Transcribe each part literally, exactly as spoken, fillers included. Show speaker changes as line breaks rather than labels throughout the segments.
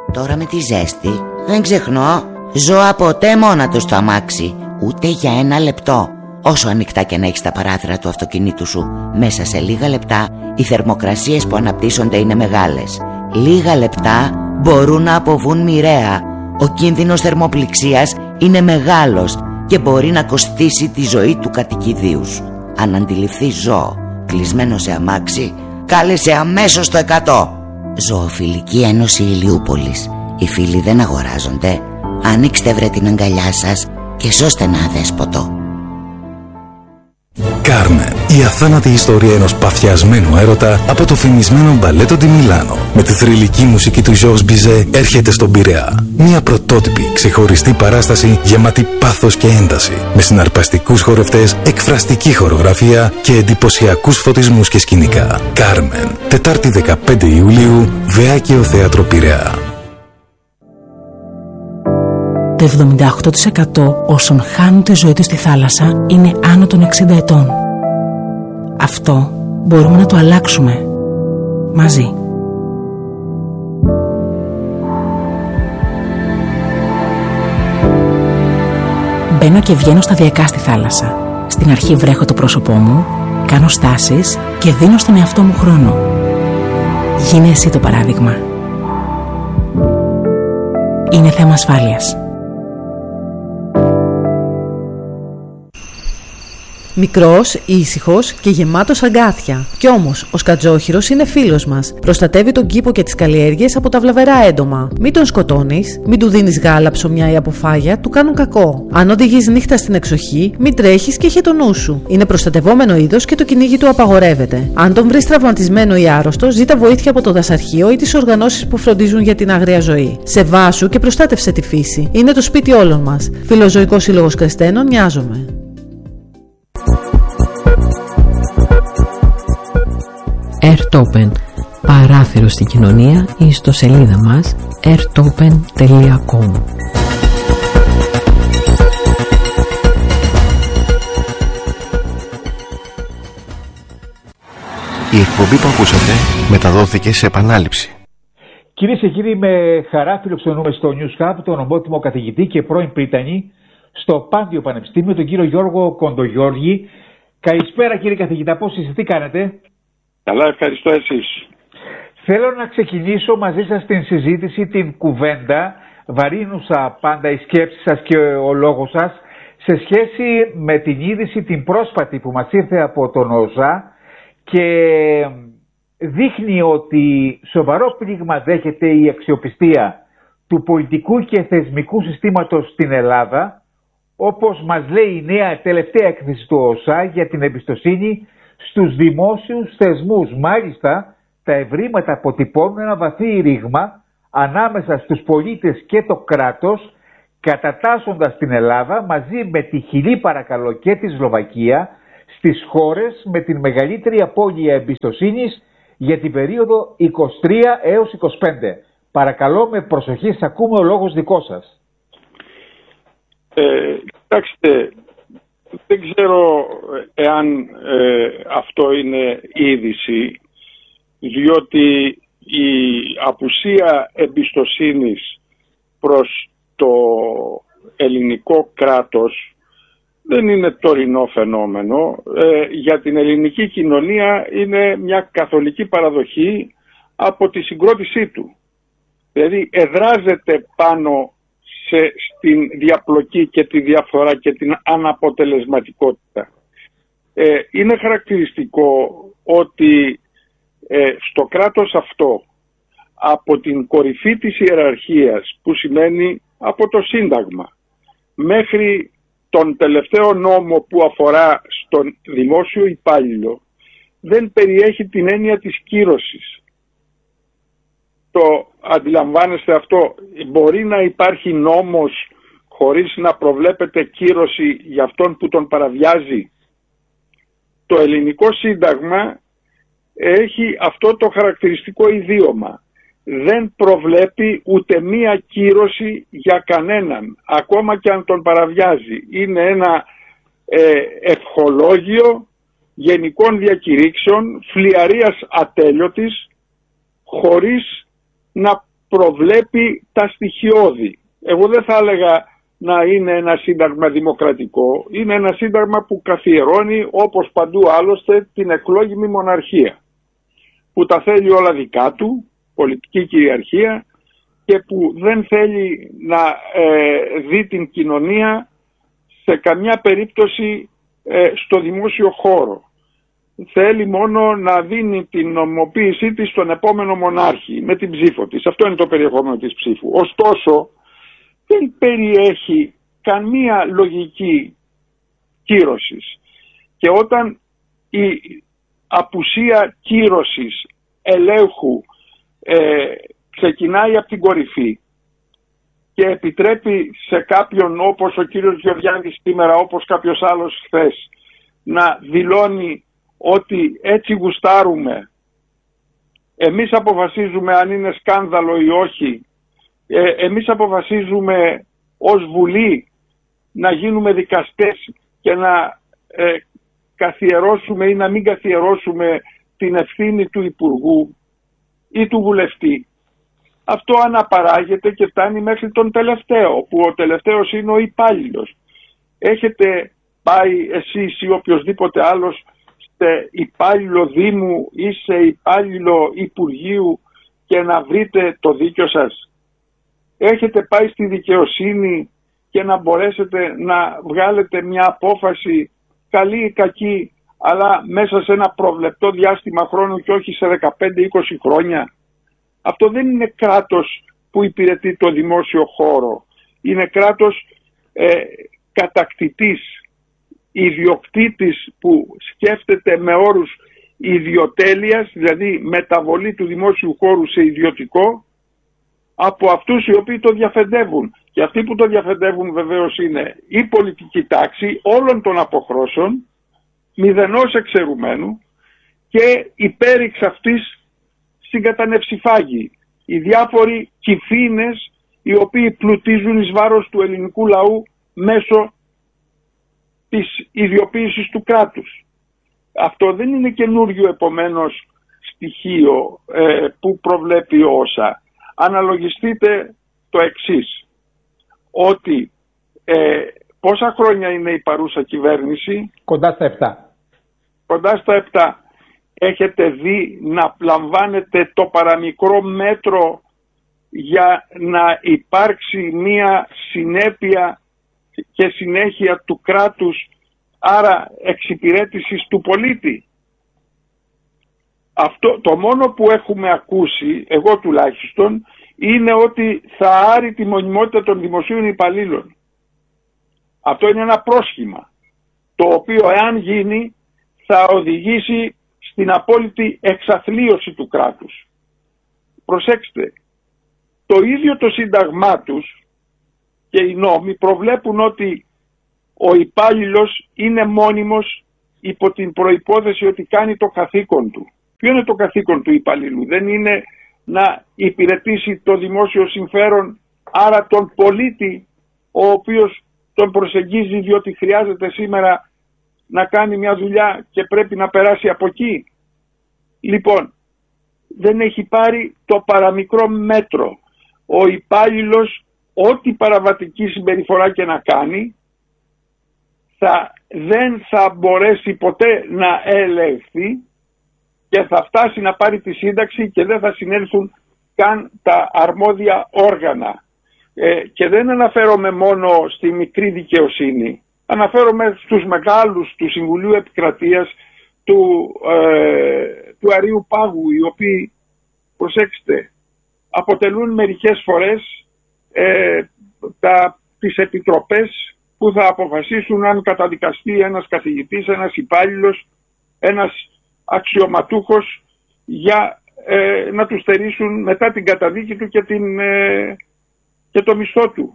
Τώρα με τη ζέστη δεν ξεχνώ, ζω ποτέ μόνα του στο αμάξι, ούτε για ένα λεπτό. Όσο ανοιχτά και να έχεις τα παράθυρα του αυτοκινήτου σου, μέσα σε λίγα λεπτά οι θερμοκρασίες που αναπτύσσονται είναι μεγάλες. Λίγα λεπτά μπορούν να αποβούν μοιραία. Ο κίνδυνος θερμοπληξίας είναι μεγάλος και μπορεί να κοστίσει τη ζωή του κατοικιδίου σου. Αν αντιληφθείς ζώο κλεισμένο σε αμάξι, κάλεσε αμέσως το εκατό. Ζωοφιλική Ένωση Ηλιούπολης. Οι φίλοι δεν αγοράζονται. Ανοίξτε βρε την αγκαλιά σας και σώστε ένα αδέσποτο.
Κάρμεν, η αθάνατη ιστορία ενός παθιασμένου έρωτα από το φημισμένο μπαλέτο τη Μιλάνο. Με τη θρυλική μουσική του Georges Bizet έρχεται στον Πειραιά. Μια πρωτότυπη, ξεχωριστή παράσταση γεμάτη πάθος και ένταση. Με συναρπαστικούς χορευτές, εκφραστική χορογραφία και εντυπωσιακούς φωτισμούς και σκηνικά. Κάρμεν, Τετάρτη δεκαπέντε Ιουλίου, Βεάκαιο Θέατρο Πειραιά.
Το εβδομήντα οκτώ τοις εκατό όσων χάνουν τη ζωή τους στη θάλασσα είναι άνω των εξήντα ετών. Αυτό μπορούμε να το αλλάξουμε μαζί. Μπαίνω και βγαίνω σταδιακά στη θάλασσα. Στην αρχή βρέχω το πρόσωπό μου, κάνω στάσεις και δίνω στον εαυτό μου χρόνο. Γίνε εσύ το παράδειγμα. Είναι θέμα ασφάλειας.
Μικρός, ήσυχος και γεμάτος αγκάθια. Κι όμως, ο σκατζόχυρος είναι φίλος μας. Προστατεύει τον κήπο και τις καλλιέργειες από τα βλαβερά έντομα. Μην τον σκοτώνεις, μην του δίνεις γάλα, ψωμιά ή αποφάγια, του κάνουν κακό. Αν οδηγείς νύχτα στην εξοχή, μην τρέχεις και έχει το νου σου. Είναι προστατευόμενο είδος και το κυνήγι του απαγορεύεται. Αν τον βρεις τραυματισμένο ή άρρωστο, ζήτα βοήθεια από το δασαρχείο ή τις οργανώσεις που φροντίζουν για την άγρια ζωή. Σεβάσου και προστάτευσε τη φύση. Είναι το σπίτι όλων μας. Φιλοζωικός Σύλλογος Κρεστένων, νοιάζομαι.
Airtopen, παράθυρο στην κοινωνία, η ιστοσελίδα μας airtopen τελεία com.
Η εκπομπή που ακούσατε μεταδόθηκε σε επανάληψη.
Κυρίες και κύριοι, με χαρά φιλοξενούμε στο News Hub τον ομότιμο καθηγητή και πρώην πρίτανη στο Πάντιο Πανεπιστήμιο, τον κύριο Γιώργο Κοντογιώργη. Καλησπέρα κύριε καθηγητά, πώς είστε, τι κάνετε?
Καλά, ευχαριστώ εσείς.
Θέλω να ξεκινήσω μαζί σας την συζήτηση, την κουβέντα, βαρύνουσα πάντα η σκέψη σας και ο λόγος σας, σε σχέση με την είδηση την πρόσφατη που μας ήρθε από τον ΟΣΑ και δείχνει ότι σοβαρό πλήγμα δέχεται η αξιοπιστία του πολιτικού και θεσμικού συστήματος στην Ελλάδα, όπως μας λέει η νέα τελευταία έκθεση του ΟΣΑ για την εμπιστοσύνη στους δημόσιους θεσμούς. Μάλιστα, τα ευρήματα αποτυπώνουν ένα βαθύ ρήγμα ανάμεσα στους πολίτες και το κράτος, κατατάσσοντας την Ελλάδα μαζί με τη Χιλή παρακαλώ και τη Σλοβακία στις χώρες με την μεγαλύτερη απώλεια εμπιστοσύνης για την περίοδο είκοσι τρία έως είκοσι πέντε. Παρακαλώ με προσοχή, σας ακούμε, ο λόγος δικό σας.
Ε, κοιτάξτε, δεν ξέρω εάν ε, αυτό είναι είδηση, διότι η απουσία εμπιστοσύνης προς το ελληνικό κράτος δεν είναι τωρινό φαινόμενο. Ε, για την ελληνική κοινωνία είναι μια καθολική παραδοχή από τη συγκρότησή του. Δηλαδή εδράζεται πάνω σε, στην διαπλοκή και τη διαφθορά και την αναποτελεσματικότητα. Ε, είναι χαρακτηριστικό ότι ε, στο κράτος αυτό, από την κορυφή της ιεραρχίας, που σημαίνει από το Σύνταγμα, μέχρι τον τελευταίο νόμο που αφορά στον δημόσιο υπάλληλο, δεν περιέχει την έννοια της κύρωσης. Το αντιλαμβάνεστε αυτό? Μπορεί να υπάρχει νόμος χωρίς να προβλέπεται κύρωση για αυτόν που τον παραβιάζει? Το ελληνικό σύνταγμα έχει αυτό το χαρακτηριστικό ιδίωμα. Δεν προβλέπει ούτε μία κύρωση για κανέναν, ακόμα και αν τον παραβιάζει. Είναι ένα ε, ευχολόγιο γενικών διακηρύξεων, φλιαρίας ατέλειωτης, χωρίς να προβλέπει τα στοιχειώδη. Εγώ δεν θα έλεγα να είναι ένα σύνταγμα δημοκρατικό. Είναι ένα σύνταγμα που καθιερώνει, όπως παντού άλλωστε, την εκλόγιμη μοναρχία, που τα θέλει όλα δικά του, πολιτική κυριαρχία, και που δεν θέλει να ε, δει την κοινωνία σε καμιά περίπτωση ε, στο δημόσιο χώρο. Θέλει μόνο να δίνει την νομιμοποίησή της στον επόμενο μονάρχη με την ψήφο της. Αυτό είναι το περιεχόμενο της ψήφου. Ωστόσο, δεν περιέχει καμία λογική κύρωσης. Και όταν η απουσία κύρωσης ελέγχου ε, ξεκινάει από την κορυφή και επιτρέπει σε κάποιον όπως ο κύριος Γεωργιάδης σήμερα, όπως κάποιος άλλος χθες, να δηλώνει ότι έτσι γουστάρουμε, εμείς αποφασίζουμε αν είναι σκάνδαλο ή όχι, ε, εμείς αποφασίζουμε ως Βουλή να γίνουμε δικαστές και να ε, καθιερώσουμε ή να μην καθιερώσουμε την ευθύνη του Υπουργού ή του Βουλευτή. Αυτό αναπαράγεται και φτάνει μέχρι τον τελευταίο, που ο τελευταίος είναι ο υπάλληλος. Έχετε πάει εσείς ή οποιοσδήποτε άλλος σε υπάλληλο Δήμου ή σε υπάλληλο Υπουργείου και να βρείτε το δίκιο σας? Έχετε πάει στη δικαιοσύνη και να μπορέσετε να βγάλετε μια απόφαση, καλή ή κακή, αλλά μέσα σε ένα προβλεπτό διάστημα χρόνου και όχι σε δεκαπέντε είκοσι χρόνια? Αυτό δεν είναι κράτος που υπηρετεί το δημόσιο χώρο. Είναι κράτος ε, κατακτητής, ιδιοκτήτης που σκέφτεται με όρους ιδιοτέλειας, δηλαδή μεταβολή του δημόσιου χώρου σε ιδιωτικό, από αυτούς οι οποίοι το διαφεντεύουν. Και αυτοί που το διαφεντεύουν βεβαίως είναι η πολιτική τάξη όλων των αποχρώσεων, μηδενός εξαιρουμένου, και υπέρηξ αυτής συγκατανευσιφάγοι, οι διάφοροι κυφήνες οι οποίοι πλουτίζουν εις βάρος του ελληνικού λαού μέσω της ιδιοποίησης του κράτους. Αυτό δεν είναι καινούριο επομένως στοιχείο ε, που προβλέπει όσα. Αναλογιστείτε το εξής, ότι ε, πόσα χρόνια είναι η παρούσα κυβέρνηση?
Κοντά στα επτά.
Κοντά στα επτά. Έχετε δει να λαμβάνετε το παραμικρό μέτρο για να υπάρξει μία συνέπεια και συνέχεια του κράτους, άρα εξυπηρέτησης του πολίτη? Αυτό, το μόνο που έχουμε ακούσει, εγώ τουλάχιστον, είναι ότι θα άρει τη μονιμότητα των δημοσίων υπαλλήλων. Αυτό είναι ένα πρόσχημα, το οποίο εάν γίνει θα οδηγήσει στην απόλυτη εξαθλίωση του κράτους. Προσέξτε, το ίδιο το σύνταγμά τους και οι νόμοι προβλέπουν ότι ο υπάλληλος είναι μόνιμος υπό την προϋπόθεση ότι κάνει το καθήκον του. Ποιο είναι το καθήκον του υπαλλήλου? Δεν είναι να υπηρετήσει το δημόσιο συμφέρον, άρα τον πολίτη, ο οποίος τον προσεγγίζει διότι χρειάζεται σήμερα να κάνει μια δουλειά και πρέπει να περάσει από εκεί? Λοιπόν, δεν έχει πάρει το παραμικρό μέτρο. Ο υπάλληλος, ό,τι παραβατική συμπεριφορά και να κάνει, θα, δεν θα μπορέσει ποτέ να ελεγχθεί και θα φτάσει να πάρει τη σύνταξη και δεν θα συνέλθουν καν τα αρμόδια όργανα. Ε, και δεν αναφέρομαι μόνο στη μικρή δικαιοσύνη. Αναφέρομαι στους μεγάλους του Συμβουλίου Επικρατείας, του, ε, του Αρείου Πάγου, οι οποίοι, προσέξτε, αποτελούν μερικές φορές ε, τα, τις επιτροπές που θα αποφασίσουν αν καταδικαστεί ένας καθηγητής, ένας υπάλληλος, ένας αξιωματούχος για ε, να του στερήσουν μετά την καταδίκη του και, την, ε, και το μισθό του.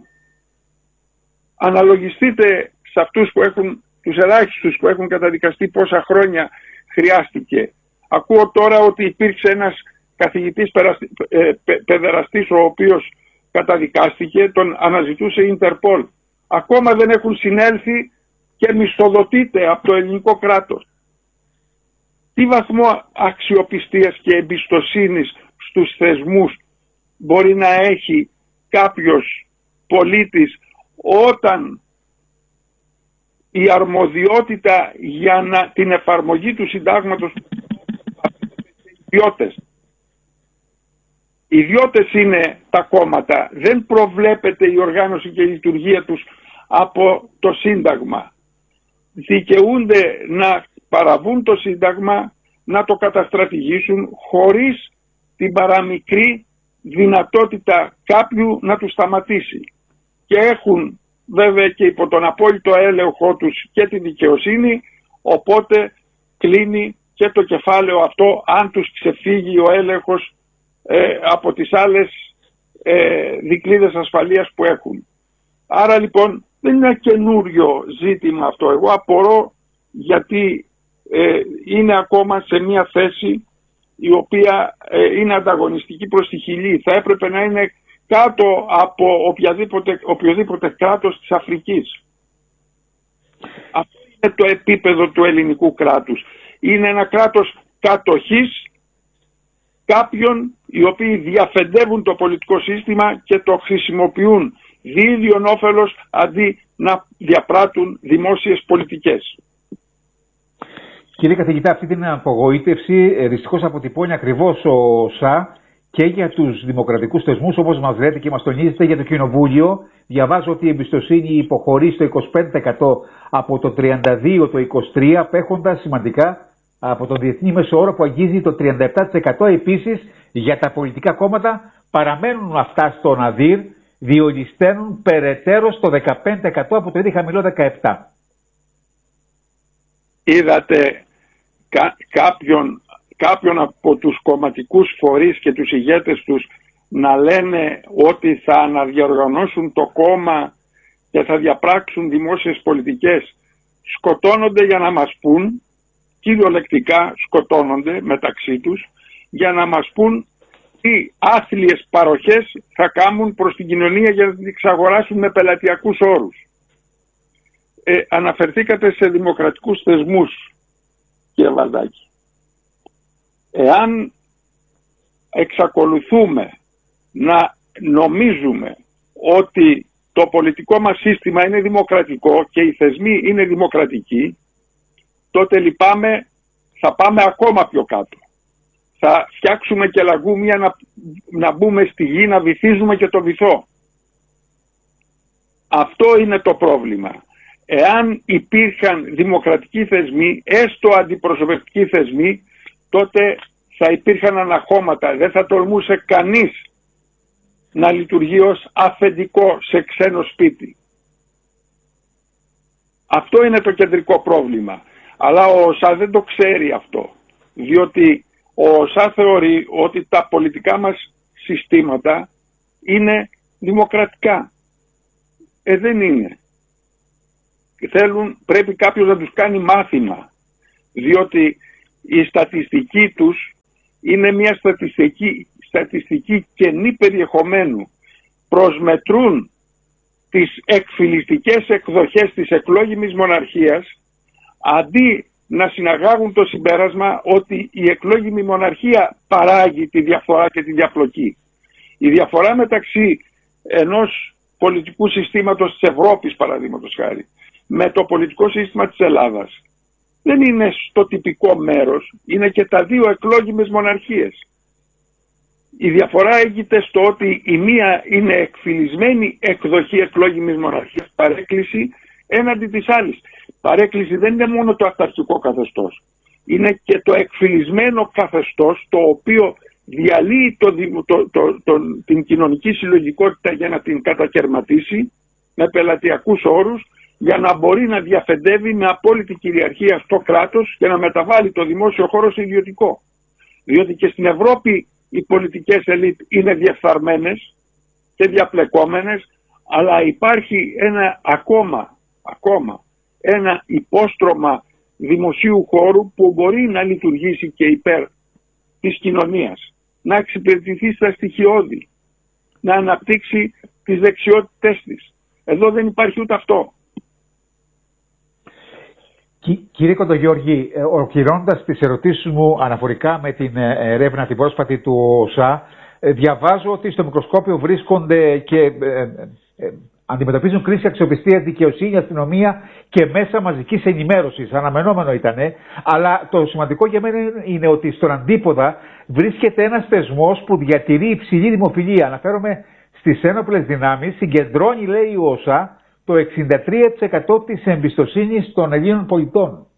Αναλογιστείτε σε αυτούς που έχουν, τους ελάχιστους που έχουν καταδικαστεί, πόσα χρόνια χρειάστηκε. Ακούω τώρα ότι υπήρξε ένας καθηγητής περαστη, ε, πε, παιδεραστής ο οποίος καταδικάστηκε, τον αναζητούσε η Ιντερπολ. Ακόμα δεν έχουν συνέλθει και μισθοδοτείται από το ελληνικό κράτος. Τι βαθμό αξιοπιστίας και εμπιστοσύνης στους θεσμούς μπορεί να έχει κάποιος πολίτης όταν η αρμοδιότητα για να, την εφαρμογή του συντάγματος ιδιώτες. Ιδιώτες είναι τα κόμματα. Δεν προβλέπεται η οργάνωση και η λειτουργία τους από το Σύνταγμα. Δικαιούνται να παραβούν το Σύνταγμα, να το καταστρατηγήσουν χωρίς την παραμικρή δυνατότητα κάποιου να τους σταματήσει. Και έχουν βέβαια και υπό τον απόλυτο έλεγχό τους και τη δικαιοσύνη, οπότε κλείνει και το κεφάλαιο αυτό αν τους ξεφύγει ο έλεγχος ε, από τις άλλες ε, δικλείδες ασφαλείας που έχουν. Άρα λοιπόν δεν είναι ένα καινούριο ζήτημα αυτό. Εγώ απορώ γιατί ε, είναι ακόμα σε μια θέση η οποία ε, είναι ανταγωνιστική προς τη Χιλή. Θα έπρεπε να είναι κάτω από οποιαδήποτε, οποιοδήποτε κράτος της Αφρικής. Αυτό είναι το επίπεδο του ελληνικού κράτους. Είναι ένα κράτος κατοχής κάποιων οι οποίοι διαφεντεύουν το πολιτικό σύστημα και το χρησιμοποιούν διείδιον όφελος αντί να διαπράττουν δημόσιες πολιτικές.
Κύριε καθηγητά, αυτή την απογοήτευση δυστυχώς αποτυπώνει ακριβώς ο ΩΣΑ και για τους δημοκρατικούς θεσμούς, όπως μας λέτε και μας τονίζετε για το Κοινοβούλιο. Διαβάζω ότι η εμπιστοσύνη υποχωρεί στο είκοσι πέντε τοις εκατό από το τριάντα δύο τοις εκατό το είκοσι τρία, απέχοντας σημαντικά από τον διεθνή μέσο όρο που αγγίζει το τριάντα επτά τοις εκατό. Επίσης, για τα πολιτικά κόμματα παραμένουν αυτά στο ναδύρ, διολυσταίνουν περαιτέρω στο δεκαπέντε τοις εκατό από το ήδη χαμηλό δεκαεπτά τοις εκατό.
Είδατε κα, κάποιον, κάποιον από τους κομματικούς φορείς και τους ηγέτες τους να λένε ότι θα αναδιοργανώσουν το κόμμα και θα διαπράξουν δημόσιες πολιτικές? Σκοτώνονται για να μας πούν, κυριολεκτικά σκοτώνονται μεταξύ τους, για να μας πούν τι άθλιες παροχές θα κάνουν προς την κοινωνία για να την εξαγοράσουν με πελατειακούς όρους. Ε, αναφερθήκατε σε δημοκρατικούς θεσμούς, κύριε Βαλδάκη. Εάν εξακολουθούμε να νομίζουμε ότι το πολιτικό μας σύστημα είναι δημοκρατικό και οι θεσμοί είναι δημοκρατικοί, τότε λυπάμαι, θα πάμε ακόμα πιο κάτω. Θα φτιάξουμε και λαγούμια να, να μπούμε στη γη, να βυθίζουμε και το βυθό. Αυτό είναι το πρόβλημα. Εάν υπήρχαν δημοκρατικοί θεσμοί, έστω αντιπροσωπευτικοί θεσμοί, τότε θα υπήρχαν αναχώματα. Δεν θα τολμούσε κανείς να λειτουργεί ως αφεντικό σε ξένο σπίτι. Αυτό είναι το κεντρικό πρόβλημα. Αλλά ο ΩΣΑ δεν το ξέρει αυτό. Διότι ο ΩΣΑ θεωρεί ότι τα πολιτικά μας συστήματα είναι δημοκρατικά. Ε, δεν είναι. Θέλουν, πρέπει κάποιος να τους κάνει μάθημα, διότι η στατιστική τους είναι μια στατιστική, στατιστική κενή περιεχομένου. Προσμετρούν τις εκφυλιστικές εκδοχές της εκλόγιμης μοναρχίας αντί να συναγάγουν το συμπέρασμα ότι η εκλόγιμη μοναρχία παράγει τη διαφορά και τη διαπλοκή. Η διαφορά μεταξύ ενός πολιτικού συστήματος της Ευρώπης, παραδείγματος χάρη, με το πολιτικό σύστημα της Ελλάδας δεν είναι στο τυπικό μέρος, είναι και τα δύο εκλόγιμες μοναρχίες. Η διαφορά έγκυται στο ότι η μία είναι εκφυλισμένη εκδοχή εκλόγιμης μοναρχίας, παρέκκληση έναντι της άλλης. Παρέκκληση δεν είναι μόνο το αυταρχικό καθεστώς, είναι και το εκφυλισμένο καθεστώς το οποίο διαλύει το, το, το, το, την κοινωνική συλλογικότητα για να την κατακαιρματίσει με πελατειακούς όρους, για να μπορεί να διαφεντεύει με απόλυτη κυριαρχία στο κράτος και να μεταβάλει το δημόσιο χώρο σε ιδιωτικό. Διότι και στην Ευρώπη οι πολιτικές ελίτ είναι διεφθαρμένες και διαπλεκόμενες, αλλά υπάρχει ένα ακόμα, ακόμα ένα υπόστρωμα δημοσίου χώρου που μπορεί να λειτουργήσει και υπέρ της κοινωνίας, να εξυπηρετηθεί στα στοιχειώδη, να αναπτύξει τις δεξιότητές της. Εδώ δεν υπάρχει ούτε αυτό.
Κύριε Κοντογιώργη, ολοκληρώνοντας τις ερωτήσεις μου αναφορικά με την έρευνα την πρόσφατη του ΩΣΑ, Ε, διαβάζω ότι στο μικροσκόπιο βρίσκονται και ε, ε, αντιμετωπίζουν κρίση αξιοπιστία, δικαιοσύνη, αστυνομία και μέσα μαζικής ενημέρωσης. Αναμενόμενο ήτανε. Αλλά το σημαντικό για μένα είναι ότι στον αντίποδα βρίσκεται ένας θεσμός που διατηρεί υψηλή δημοφιλία. Αναφέρομαι στις ένοπλες δυνάμεις, συγκεντρώνει, λέει η ΟΣΑ, το εξήντα τρία τοις εκατό της εμπιστοσύνης των Ελλήνων πολιτών.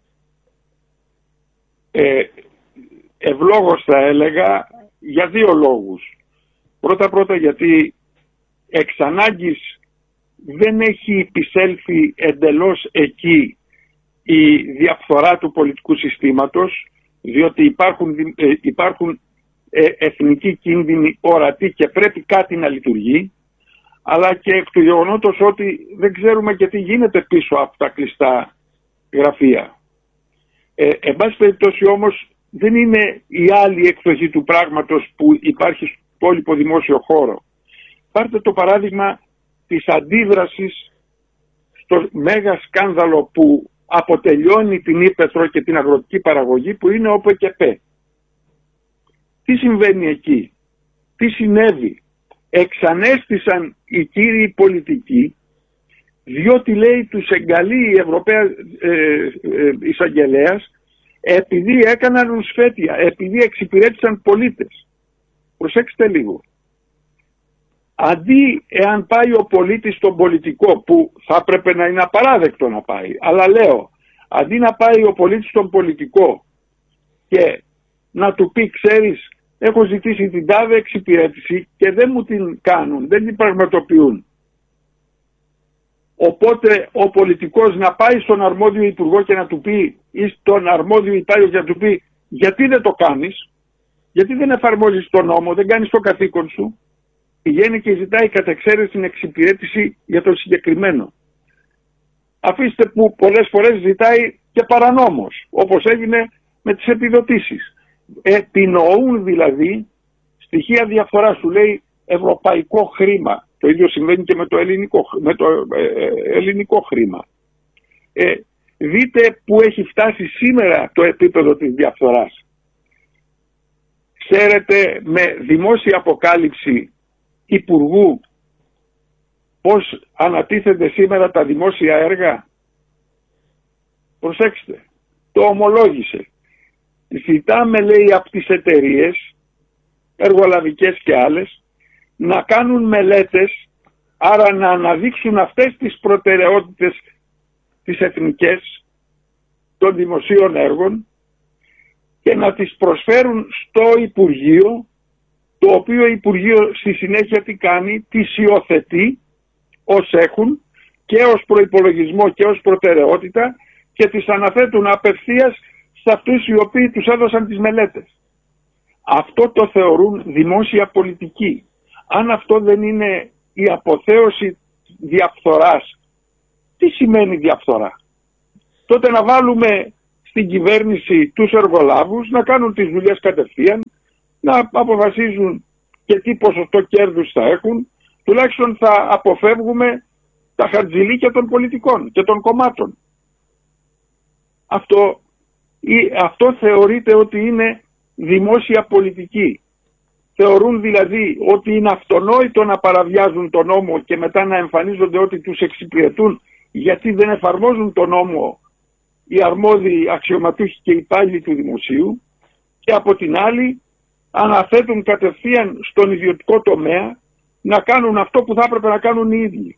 Ε, ευλόγως θα έλεγα για δύο λόγους. Πρώτα πρώτα γιατί εξ ανάγκης δεν έχει επισέλθει εντελώς εκεί η διαφθορά του πολιτικού συστήματος, διότι υπάρχουν, ε, υπάρχουν ε, εθνικοί κίνδυνοι ορατοί και πρέπει κάτι να λειτουργεί, αλλά και εκ του γεγονότος ότι δεν ξέρουμε και τι γίνεται πίσω από τα κλειστά γραφεία. Ε, εν πάση περιπτώσει όμως δεν είναι η άλλη εκδοχή του πράγματος που υπάρχει στο υπόλοιπο δημόσιο χώρο. Πάρτε το παράδειγμα της αντίδρασης στο μέγα σκάνδαλο που αποτελειώνει την ύπαιθρο και την αγροτική παραγωγή, που είναι ο ΠΚΠ. Τι συμβαίνει εκεί, τι συνέβη? Εξανέστησαν οι κύριοι πολιτικοί, διότι λέει τους εγκαλεί η Ευρωπαία ε, ε, εισαγγελέας, επειδή έκαναν ρουσφέτια, επειδή εξυπηρέτησαν πολίτες. Προσέξτε λίγο. Αντί εάν πάει ο πολίτης στον πολιτικό, που θα έπρεπε να είναι απαράδεκτο να πάει, αλλά λέω, αντί να πάει ο πολίτης στον πολιτικό και να του πει, ξέρεις, έχω ζητήσει την τάδε εξυπηρέτηση και δεν μου την κάνουν, δεν την πραγματοποιούν. Οπότε ο πολιτικός να πάει στον αρμόδιο υπουργό και να του πει, ή στον αρμόδιο υπάλληλο και να του πει, γιατί δεν το κάνεις, γιατί δεν εφαρμόζεις τον νόμο, δεν κάνεις το καθήκον σου. Πηγαίνει και ζητάει κατ' εξαίρεση την εξυπηρέτηση για το συγκεκριμένο. Αφήστε που πολλές φορές ζητάει και παρανόμως, όπως έγινε με τις επιδοτήσεις. Επινοούν δηλαδή στοιχεία διαφθοράς, σου λέει ευρωπαϊκό χρήμα. Το ίδιο συμβαίνει και με το ελληνικό, με το, ε, ελληνικό χρήμα. Ε, δείτε που έχει φτάσει σήμερα το επίπεδο της διαφθοράς. Ξέρετε με δημόσια αποκάλυψη υπουργού πώς ανατίθενται σήμερα τα δημόσια έργα? Προσέξτε, το ομολόγησε. Ζητάμε, λέει, από τις εταιρείες, εργολαβικές και άλλες, να κάνουν μελέτες, άρα να αναδείξουν αυτές τις προτεραιότητες τις εθνικές των δημοσίων έργων και να τις προσφέρουν στο Υπουργείο, το οποίο Υπουργείο στη συνέχεια τι κάνει, τις υιοθετεί ως έχουν και ως προϋπολογισμό και ως προτεραιότητα και τις αναθέτουν απευθείας σε αυτούς οι οποίοι τους έδωσαν τις μελέτες. Αυτό το θεωρούν δημόσια πολιτική. Αν αυτό δεν είναι η αποθέωση διαφθοράς, τι σημαίνει διαφθορά? Τότε να βάλουμε στην κυβέρνηση τους εργολάβους να κάνουν τις δουλειές κατευθείαν, να αποφασίζουν και τι ποσοστό κέρδους θα έχουν, τουλάχιστον θα αποφεύγουμε τα χαρτζηλίκια των πολιτικών και των κομμάτων. Αυτό, αυτό θεωρείται ότι είναι δημόσια πολιτική. Θεωρούν δηλαδή ότι είναι αυτονόητο να παραβιάζουν τον νόμο και μετά να εμφανίζονται ότι τους εξυπηρετούν γιατί δεν εφαρμόζουν τον νόμο οι αρμόδιοι αξιωματούχοι και υπάλληλοι του δημοσίου, και από την άλλη αναθέτουν κατευθείαν στον ιδιωτικό τομέα να κάνουν αυτό που θα έπρεπε να κάνουν οι ίδιοι.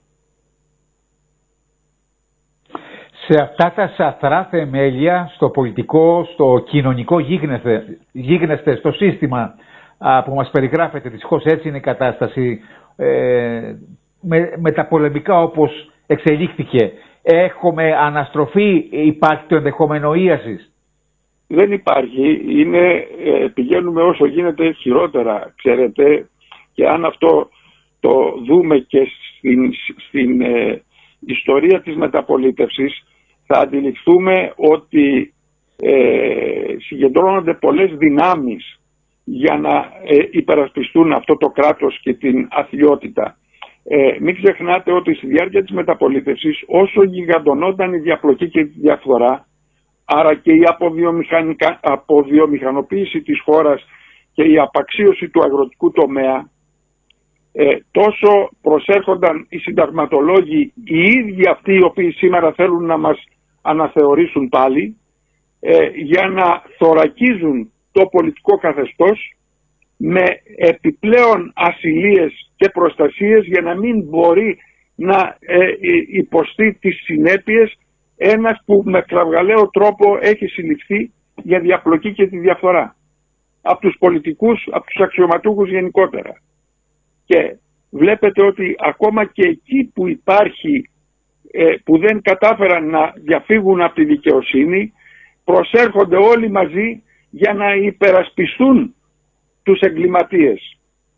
Σε αυτά τα σαθρά θεμέλια, στο πολιτικό, στο κοινωνικό γίγνεσθε, γίγνεσθε στο σύστημα α, που μας περιγράφεται, δυστυχώς έτσι είναι η κατάσταση, ε, με, με τα πολεμικά όπως εξελίχθηκε, έχουμε αναστροφή, υπάρχει το ενδεχόμενο ίασης?
Δεν υπάρχει, είναι, ε, πηγαίνουμε όσο γίνεται χειρότερα, ξέρετε, και αν αυτό το δούμε και στην, στην ε, ιστορία της μεταπολίτευσης, θα αντιληφθούμε ότι ε, συγκεντρώνονται πολλές δυνάμεις για να ε, υπερασπιστούν αυτό το κράτος και την αθλιότητα. Ε, μην ξεχνάτε ότι στη διάρκεια της μεταπολίτευσης, όσο γιγαντωνόταν η διαπλοκή και η διαφθορά, άρα και η αποβιομηχανοποίηση της χώρας και η απαξίωση του αγροτικού τομέα, ε, τόσο προσέρχονταν οι συνταγματολόγοι, οι ίδιοι αυτοί οι οποίοι σήμερα θέλουν να μας αναθεωρήσουν πάλι, ε, για να θωρακίζουν το πολιτικό καθεστώς με επιπλέον ασυλίες και προστασίες για να μην μπορεί να ε, υποστεί τις συνέπειες ένας που με κραυγαλαίο τρόπο έχει συλληφθεί για διαπλοκή και τη διαφθορά από τους πολιτικούς, από τους αξιωματούχους γενικότερα. Και βλέπετε ότι ακόμα και εκεί που υπάρχει, ε, που δεν κατάφεραν να διαφύγουν από τη δικαιοσύνη, προσέρχονται όλοι μαζί για να υπερασπιστούν τους εγκληματίες.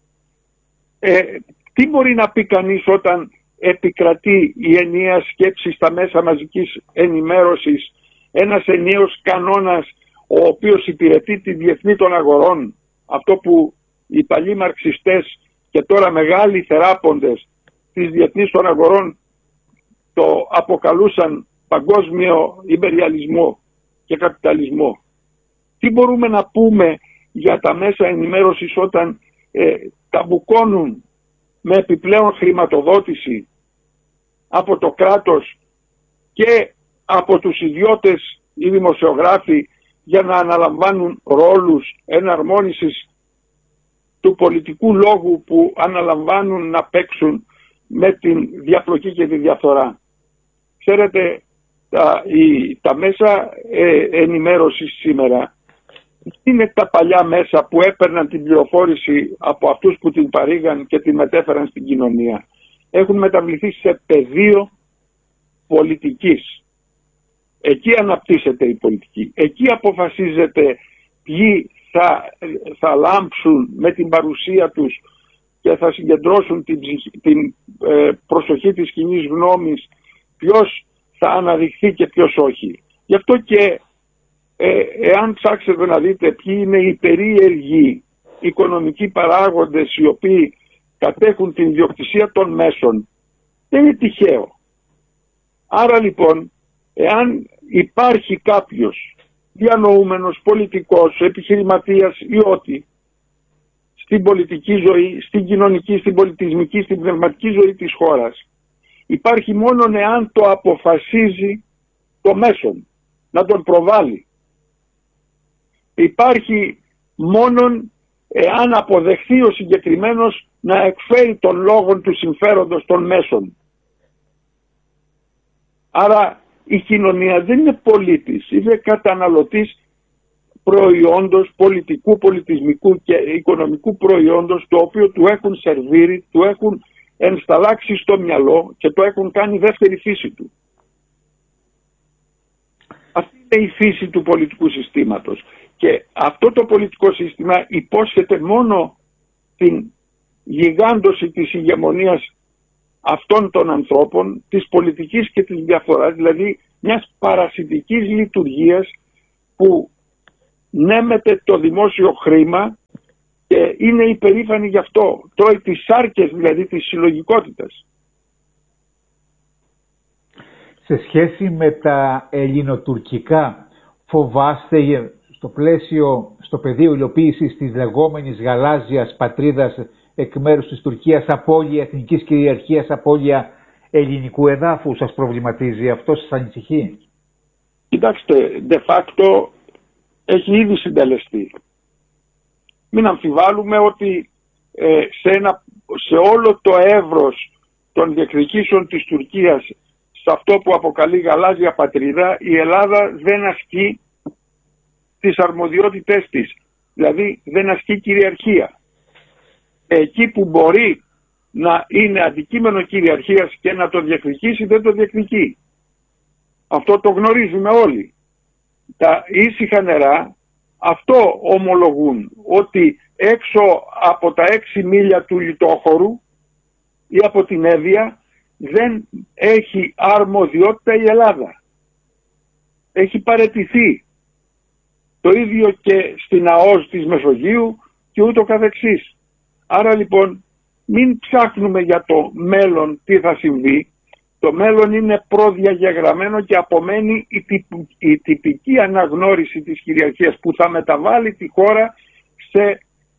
Ε, τι μπορεί να πει κανείς όταν επικρατεί η ενιαία σκέψη στα μέσα μαζικής ενημέρωσης, ένας ενιαίος κανόνας ο οποίος υπηρετεί τη διεθνή των αγορών, αυτό που οι παλιοί μαρξιστές και τώρα μεγάλοι θεράποντες της διεθνής των αγορών το αποκαλούσαν παγκόσμιο ιμπεριαλισμό και καπιταλισμό. Τι μπορούμε να πούμε για τα μέσα ενημέρωσης όταν ε, τα μπουκώνουν με επιπλέον χρηματοδότηση από το κράτος και από τους ιδιώτες ή δημοσιογράφοι για να αναλαμβάνουν ρόλους εναρμόνισης του πολιτικού λόγου που αναλαμβάνουν να παίξουν με την διαπλοκή και τη διαφθορά. Ξέρετε, τα, η, τα μέσα ε, ενημέρωσης σήμερα είναι τα παλιά μέσα που έπαιρναν την πληροφόρηση από αυτούς που την παρήγαν και την μετέφεραν στην κοινωνία. Έχουν μεταβληθεί σε πεδίο πολιτικής. Εκεί αναπτύσσεται η πολιτική. Εκεί αποφασίζεται ποιοι θα, θα λάμψουν με την παρουσία τους και θα συγκεντρώσουν την, την ε, προσοχή της κοινής γνώμης, ποιος θα αναδειχθεί και ποιος όχι. Γι' αυτό και ε, εάν ψάξετε να δείτε ποιοι είναι οι περίεργοι οικονομικοί παράγοντες οι οποίοι κατέχουν την ιδιοκτησία των μέσων, δεν είναι τυχαίο. Άρα λοιπόν, εάν υπάρχει κάποιος διανοούμενος, πολιτικός, επιχειρηματίας ή ό,τι στην πολιτική ζωή, στην κοινωνική, στην πολιτισμική, στην πνευματική ζωή της χώρας, υπάρχει μόνο εάν το αποφασίζει το μέσον να τον προβάλλει. Υπάρχει μόνον εάν αποδεχθεί ο συγκεκριμένος να εκφέρει τον λόγο του συμφέροντος των μέσων. Άρα η κοινωνία δεν είναι πολίτης, είναι καταναλωτής προϊόντος, πολιτικού, πολιτισμικού και οικονομικού προϊόντος, το οποίο του έχουν σερβίρει, του έχουν ενσταλλάξει στο μυαλό και το έχουν κάνει δεύτερη φύση του. Αυτή είναι η φύση του πολιτικού συστήματος. Και αυτό το πολιτικό σύστημα υπόσχεται μόνο την γιγάντωση της ηγεμονίας αυτών των ανθρώπων, της πολιτικής και της διαφθοράς, δηλαδή μιας παρασιτικής λειτουργίας που νέμεται το δημόσιο χρήμα και είναι υπερήφανη γι' αυτό. Τρώει τις σάρκες δηλαδή της συλλογικότητας.
Σε σχέση με τα ελληνοτουρκικά, φοβάστε στο πλαίσιο, στο πεδίο υλοποίησης της λεγόμενης γαλάζιας πατρίδας εκ μέρους της Τουρκίας, απώλεια εθνικής κυριαρχίας, απώλεια ελληνικού εδάφου? Σας προβληματίζει αυτό, σας ανησυχεί?
Κοιτάξτε, de facto έχει ήδη συντελεστεί. Μην αμφιβάλλουμε ότι ε, σε, ένα, σε όλο το εύρος των διεκδικήσεων της Τουρκίας, σε αυτό που αποκαλεί γαλάζια πατρίδα, η Ελλάδα δεν ασκεί τις αρμοδιότητές της. Δηλαδή δεν ασκεί κυριαρχία. Εκεί που μπορεί να είναι αντικείμενο κυριαρχίας και να το διεκδικήσει, δεν το διεκδικεί. Αυτό το γνωρίζουμε όλοι. Τα ήσυχα νερά αυτό ομολογούν, ότι έξω από τα έξι μίλια του λιτόχωρου ή από την Εύβοια δεν έχει αρμοδιότητα η Ελλάδα. Έχει παραιτηθεί. Το ίδιο και στην ΑΟΣ της Μεσογείου και ούτω καθεξής. Άρα λοιπόν μην ψάχνουμε για το μέλλον τι θα συμβεί. Το μέλλον είναι προδιαγεγραμμένο και απομένει η, τυπ, η τυπική αναγνώριση της κυριαρχίας που θα μεταβάλει τη χώρα σε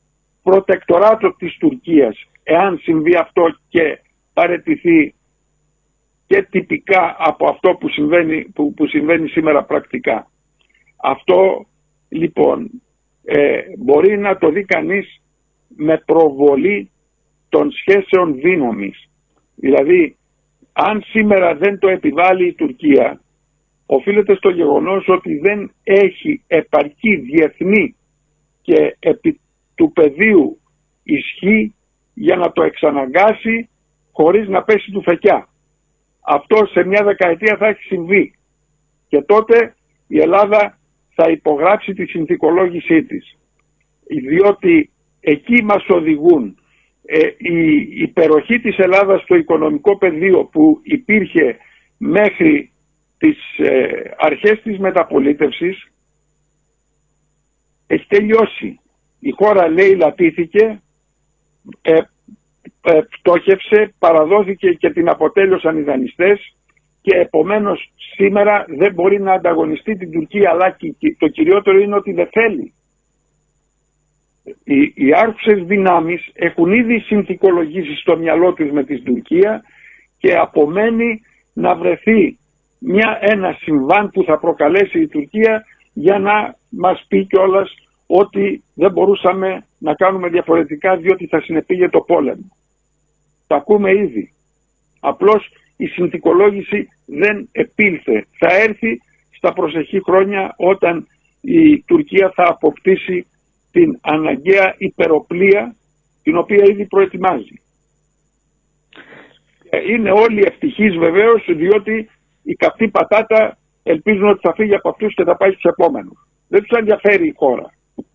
προτεκτοράτο της Τουρκίας, εάν συμβεί αυτό και παραιτηθεί και τυπικά από αυτό που συμβαίνει, που, που συμβαίνει σήμερα πρακτικά. Αυτό λοιπόν ε, μπορεί να το δει κανείς με προβολή των σχέσεων δύναμης. Δηλαδή, αν σήμερα δεν το επιβάλλει η Τουρκία, οφείλεται στο γεγονός ότι δεν έχει επαρκή διεθνή και επί του πεδίου ισχύ για να το εξαναγκάσει χωρίς να πέσει του φεκιά. Αυτό σε μια δεκαετία θα έχει συμβεί και τότε η Ελλάδα θα υπογράψει τη συνθηκολόγησή της, διότι εκεί μας οδηγούν ε, η υπεροχή της Ελλάδας στο οικονομικό πεδίο που υπήρχε μέχρι τις ε, αρχές της μεταπολίτευσης έχει τελειώσει. Η χώρα, λέει, λατήθηκε, ε, ε, πτώχευσε, παραδόθηκε και την αποτέλειωσαν οι δανειστές και επομένως σήμερα δεν μπορεί να ανταγωνιστεί την Τουρκία, αλλά και το κυριότερο είναι ότι δεν θέλει. Οι, οι άρχουσες δυνάμεις έχουν ήδη συνθηκολογήσει στο μυαλό τους με την Τουρκία και απομένει να βρεθεί μια, ένα συμβάν που θα προκαλέσει η Τουρκία για να μας πει κιόλας ότι δεν μπορούσαμε να κάνουμε διαφορετικά διότι θα συνεπήγε το πόλεμο. Τα ακούμε ήδη. Απλώς η συνθηκολόγηση δεν επήλθε. Θα έρθει στα προσεχή χρόνια όταν η Τουρκία θα αποκτήσει την αναγκαία υπεροπλία την οποία ήδη προετοιμάζει. Είναι όλοι ευτυχείς βεβαίως, διότι η καυτή πατάτα ελπίζουν ότι θα φύγει από αυτούς και θα πάει στους επόμενους. Δεν τους ενδιαφέρει η χώρα.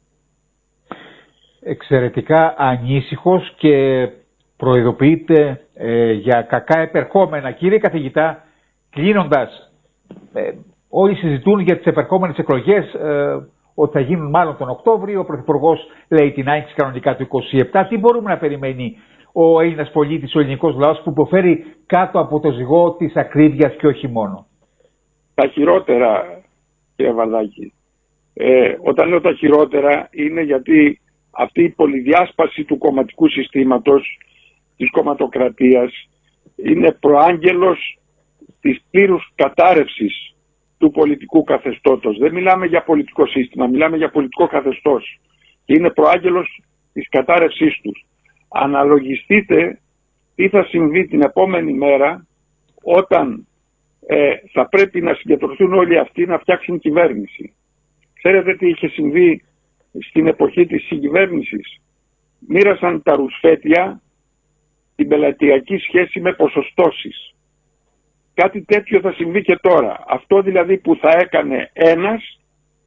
Εξαιρετικά ανήσυχος και προειδοποιείται ε, για κακά επερχόμενα. Κύριε καθηγητά, κλείνοντας, ε, όλοι συζητούν για τις επερχόμενες εκλογές, ε, ότι θα γίνουν μάλλον τον Οκτώβριο. Ο Πρωθυπουργός λέει την άνοιξη κανονικά του είκοσι επτά. Τι μπορούμε να περιμένει ο Έλληνας πολίτης, ο ελληνικός λαός που υποφέρει κάτω από το ζυγό της ακρίβειας και όχι μόνο?
Τα χειρότερα, κύριε Βαρδάκη. Ε, όταν λέω τα χειρότερα είναι γιατί αυτή η πολυδιάσπαση του κομματικού συστήματος, της κομματοκρατίας, είναι προάγγελος της πλήρους κατάρρευσης του πολιτικού καθεστώτος. Δεν μιλάμε για πολιτικό σύστημα, μιλάμε για πολιτικό καθεστώς. Και είναι προάγγελος της κατάρρευσής τους. Αναλογιστείτε τι θα συμβεί την επόμενη μέρα όταν ε, θα πρέπει να συγκεντρωθούν όλοι αυτοί να φτιάξουν κυβέρνηση. Ξέρετε τι είχε συμβεί στην εποχή της συγκυβέρνησης? Μοίρασαν τα ρουσφέτια την πελατειακή σχέση με ποσοστώσεις. Κάτι τέτοιο θα συμβεί και τώρα. Αυτό δηλαδή που θα έκανε ένας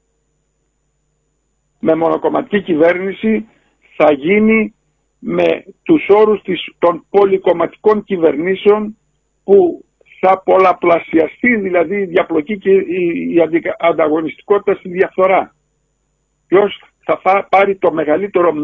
με μονοκομματική κυβέρνηση θα γίνει με τους όρους της, των πολυκομματικών κυβερνήσεων, που θα πολλαπλασιαστεί δηλαδή η διαπλοκή και η, η ανταγωνιστικότητα στη διαφθορά. Ποιος θα πάρει το μεγαλύτερο